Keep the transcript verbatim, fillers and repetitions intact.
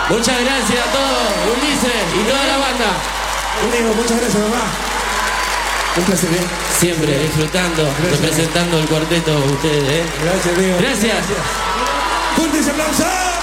Muchas gracias a todos, Ulises y toda la banda. Amigo, muchas gracias, mamá. Un placer, ¿eh? Siempre disfrutando, gracias, representando el cuarteto ustedes, ¿eh? Gracias, amigo. Gracias. Gracias. Fuertes aplausos.